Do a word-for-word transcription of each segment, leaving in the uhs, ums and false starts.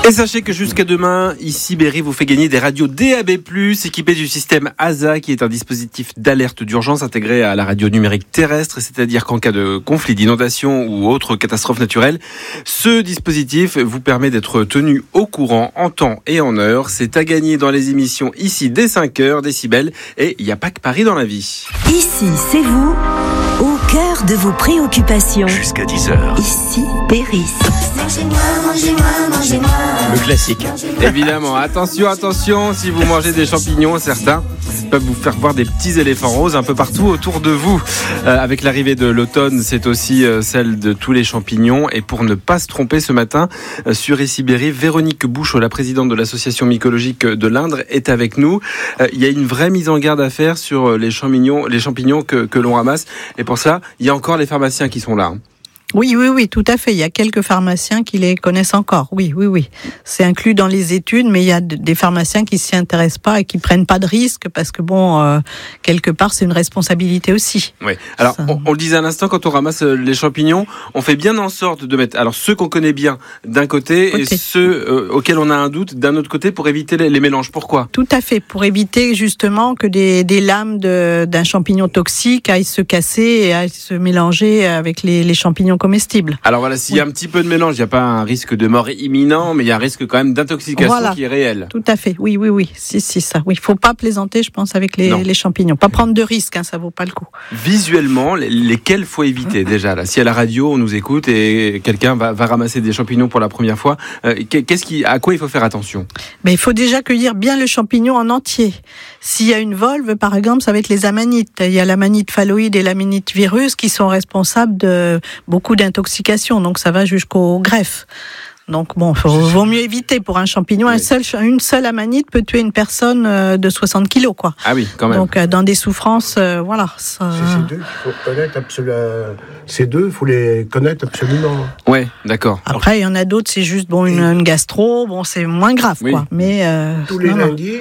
Et sachez que jusqu'à demain, ici Berry vous fait gagner des radios D A B plus, équipées du système A S A, qui est un dispositif d'alerte d'urgence intégré à la radio numérique terrestre, c'est-à-dire qu'en cas de conflit, d'inondation ou autre catastrophe naturelle, ce dispositif vous permet d'être tenu au courant en temps et en heure. C'est à gagner dans les émissions ici dès cinq heures, Décibel, et il n'y a pas que Paris dans la vie. Ici, c'est vous, au cœur de vos préoccupations. Jusqu'à dix heures. Ici, Berry. Mangez-moi, mangez-moi, mangez-moi. Le classique. Évidemment, attention, attention, si vous mangez des champignons, certains peuvent vous faire voir des petits éléphants roses un peu partout autour de vous. Euh, avec l'arrivée de l'automne, c'est aussi euh, celle de tous les champignons. Et pour ne pas se tromper ce matin, euh, sur Ici Berry, Véronique Bouchot, la présidente de l'association mycologique de l'Indre, est avec nous. Euh, il y a une vraie mise en garde à faire sur les champignons, les champignons que, que l'on ramasse. Et pour ça, il y a encore les pharmaciens qui sont là. Hein. Oui, oui, oui, tout à fait. Il y a quelques pharmaciens qui les connaissent encore. Oui, oui, oui. C'est inclus dans les études, mais il y a des pharmaciens qui s'y intéressent pas et qui prennent pas de risques parce que bon, euh, quelque part, c'est une responsabilité aussi. Oui. Alors, Ça... on, on le disait à l'instant, quand on ramasse les champignons, on fait bien en sorte de mettre, alors ceux qu'on connaît bien d'un côté, côté. et ceux euh, auxquels on a un doute d'un autre côté pour éviter les, les mélanges. Pourquoi ? Tout à fait, pour éviter justement que des, des lames de, d'un champignon toxique aillent se casser et aillent se mélanger avec les, les champignons comestibles. Alors voilà, s'il y a oui. un petit peu de mélange, il n'y a pas un risque de mort imminent, mais il y a un risque quand même d'intoxication voilà. qui est réel. Tout à fait, oui, oui, oui, si, si, ça. Oui, il ne faut pas plaisanter, je pense, avec les, les champignons. Pas prendre de risques, hein, ça ne vaut pas le coup. Visuellement, lesquels faut éviter déjà là. Si à la radio, on nous écoute et quelqu'un va, va ramasser des champignons pour la première fois, euh, qu'est-ce qui, à quoi il faut faire attention ? Mais il faut déjà cueillir bien le champignon en entier. S'il y a une volve, par exemple, ça va être les amanites. Il y a l'amanite phalloïde et l'amanite virus qui sont responsables de beaucoup d'intoxication. Donc ça va jusqu'au greffe. Donc bon, il vaut mieux éviter pour un champignon. Oui. Un seul, une seule amanite peut tuer une personne de soixante kilos, quoi. Ah oui, quand même. Donc dans des souffrances, euh, voilà. Ça... C'est ces deux qu'il faut connaître absolument. Ces deux, il faut les connaître absolument. Ouais, d'accord. Après, il y en a d'autres, c'est juste bon une, une gastro, bon c'est moins grave, oui. quoi. Mais euh, tous les lundis,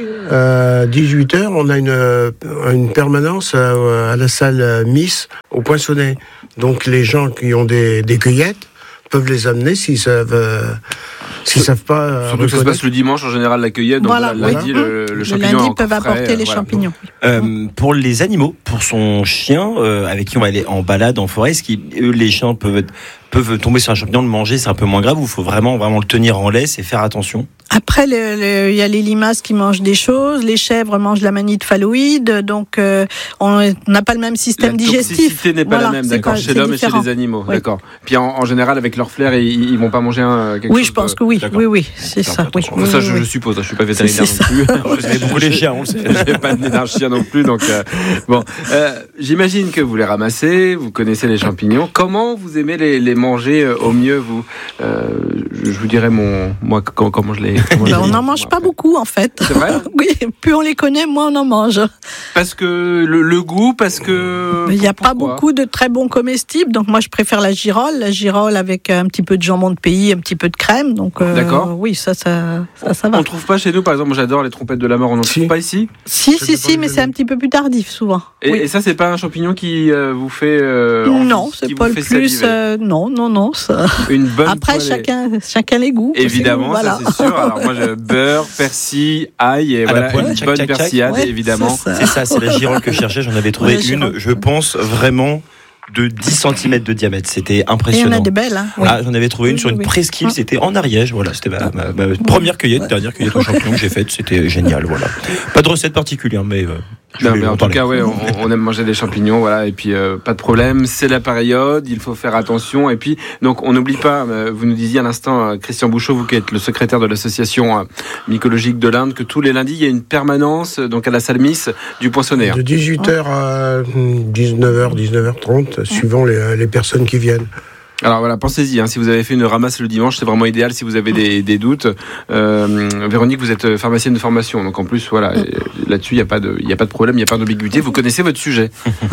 à dix-huit heures, on a une une permanence à, à la salle Miss au Poinçonnet. Donc les gens qui ont des, des cueillettes peuvent les amener s'ils savent, euh, s'ils savent pas. Euh, Surtout que ça se passe le dimanche en général la cueillette, donc voilà, le oui. lundi le, le champignon. Le lundi peuvent frais, apporter les voilà. champignons. Euh, pour les animaux, pour son chien euh, avec qui on va aller en balade en forêt, est-ce que eux, les chiens peuvent être, peuvent tomber sur un champignon, le manger, c'est un peu moins grave, ou il faut vraiment vraiment le tenir en laisse et faire attention? Après, il y a les limaces qui mangent des choses, les chèvres mangent l'amanite phalloïde, donc euh, on n'a pas le même système la digestif. La toxicité n'est pas voilà, la même, d'accord, pas, chez l'homme différent. Et chez les animaux, oui. D'accord. Puis en, en général, avec leur flair, ils, ils vont pas manger un, quelque oui, chose. Oui, je pense de... que oui, d'accord. oui, oui, c'est ça. Oui. Enfin, ça, je, je suppose, je suis pas vétérinaire c'est non ça. plus. J'avais beaucoup les chiens, on le sait. J'ai pas le nez d'un chien non plus, donc euh, bon. Euh, j'imagine que vous les ramassez, vous connaissez les champignons. Comment vous aimez les, les manger euh, au mieux, vous euh, Je vous dirais mon, moi comment, comment je les. Comment ben, je on les n'en mange pas beaucoup en fait. C'est vrai ? Oui, plus on les connaît, moins on en mange. Parce que le, le goût, parce que. Il n'y a pas beaucoup de très bons comestibles, donc moi je préfère la girole, la girole avec un petit peu de jambon de pays, un petit peu de crème. Donc euh, d'accord. Oui, ça, ça, ça, ça va. On ne trouve pas chez nous, par exemple, moi j'adore les trompettes de la mort, on n'en si. trouve pas ici ? Si, si, si, mais c'est un petit peu plus tardif souvent. Et, oui. et ça, c'est pas un champignon qui euh, vous fait. Euh, non, c'est pas le plus. Euh, non, non, non. Ça... Une bonne. Après, chacun, chacun les goûts. Évidemment, voilà. ça c'est sûr. Alors moi, je beurre, persil, ail et à voilà, une tchac, bonne tchac, persillade, ouais, évidemment. C'est ça. c'est ça, c'est la girole que je cherchais. J'en avais trouvé ouais, une, je pense vraiment de dix centimètres de diamètre. C'était impressionnant. Et il y en a des belles. Hein, oui. Ah, j'en avais trouvé une oui, sur une oui. presqu'île. C'était en Ariège. Voilà, c'était ma, ma, ma première cueillette, ouais. dernière cueillette aux champignons que j'ai faite. C'était génial. Voilà. Pas de recette particulière, mais. Euh, Non, mais en tout cas, ouais, on, on aime manger des champignons, voilà, et puis euh, pas de problème. C'est la période, il faut faire attention. Et puis, donc, on n'oublie pas. Euh, vous nous disiez à l'instant, euh, Christian Bouchot, vous qui êtes le secrétaire de l'association euh, mycologique de l'Inde, que tous les lundis il y a une permanence, euh, donc à la salle Miss du Poinçonnet. De dix-huit heures à dix-neuf heures, dix-neuf heures trente, suivant les, les personnes qui viennent. Alors voilà, pensez-y, hein, si vous avez fait une ramasse le dimanche, c'est vraiment idéal si vous avez des, des doutes. Euh, Véronique, vous êtes pharmacienne de formation, donc en plus, voilà, là-dessus, il n'y a pas de, il n'y a pas de problème, il n'y a pas d'ambiguïté, vous connaissez votre sujet.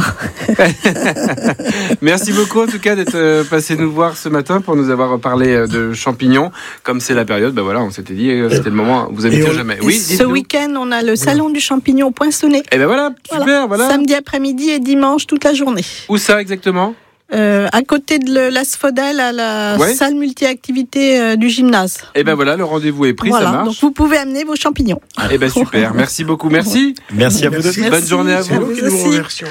Merci beaucoup, en tout cas, d'être passé nous voir ce matin pour nous avoir parlé de champignons. Comme c'est la période, ben voilà, on s'était dit, c'était le moment, vous habitez jamais. Oui, ce week-end, on a le salon du champignon au Poinçonnet. Et ben voilà, super, voilà. voilà. Samedi après-midi et dimanche toute la journée. Où ça exactement ? Euh, à côté de le- l'Asphodèle, à la Ouais. salle multi-activité euh, du gymnase. Et ben voilà, le rendez-vous est pris, Voilà, ça marche. donc vous pouvez amener vos champignons. Et ben super, merci beaucoup, merci. Merci à vous deux. Merci. Bonne journée à C'est vous. nous qui Vous nous aussi. remercions.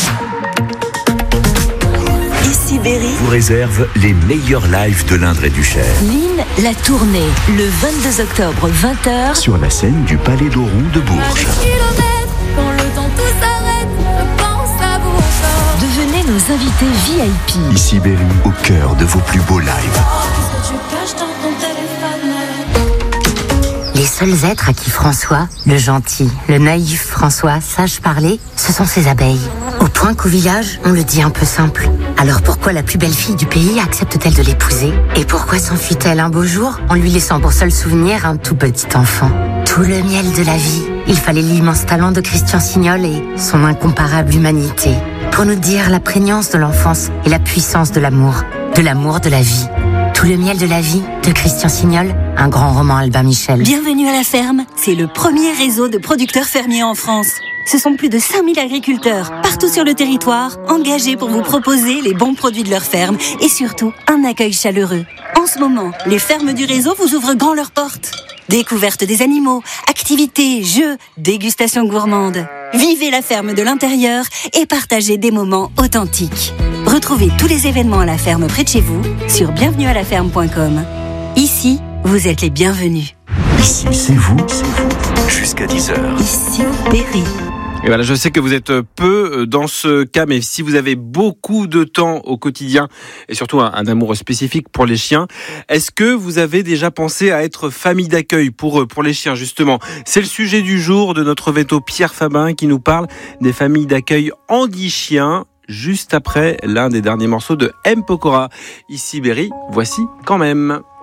Ici Berry, vous réserve les meilleurs lives de l'Indre et du Cher. Lynn, la tournée, le vingt-deux octobre, vingt heures, Sur la scène du Palais d'Auron de Bourges. Quand le temps tout s'arrête, je pense à vous encore. devenez nos invités V I P. Ici Berry, au cœur de vos plus beaux lives. Ce que tu caches dans ton téléphone. Les seuls êtres à qui François, le gentil, le naïf François, sache parler, ce sont ses abeilles. Au point qu'au village, on le dit un peu simple. Alors pourquoi la plus belle fille du pays accepte-t-elle de l'épouser? Et pourquoi s'enfuit-elle un beau jour en lui laissant pour seul souvenir un tout petit enfant? Tout le miel de la vie. Il fallait l'immense talent de Christian Signol et son incomparable humanité pour nous dire la prégnance de l'enfance et la puissance de l'amour, de l'amour de la vie. Tout le miel de la vie de Christian Signol, un grand roman Albin Michel. Bienvenue à la ferme, c'est le premier réseau de producteurs fermiers en France. Ce sont plus de cinq mille agriculteurs, partout sur le territoire, engagés pour vous proposer les bons produits de leur ferme et surtout un accueil chaleureux. En ce moment, les fermes du réseau vous ouvrent grand leurs portes. Découverte des animaux, activités, jeux, dégustation gourmande. Vivez la ferme de l'intérieur et partagez des moments authentiques. Retrouvez tous les événements à la ferme près de chez vous sur bienvenue à la ferme point com. Ici, vous êtes les bienvenus. Ici, c'est vous, c'est vous. Jusqu'à dix heures. Ici, Berry. Et voilà, je sais que vous êtes peu dans ce cas, mais si vous avez beaucoup de temps au quotidien et surtout un, un amour spécifique pour les chiens, est-ce que vous avez déjà pensé à être famille d'accueil pour eux, pour les chiens justement? C'est le sujet du jour de notre veto Pierre Fabin qui nous parle des familles d'accueil handi-chiens, juste après l'un des derniers morceaux de M. Pokora. Ici Berry, voici quand même.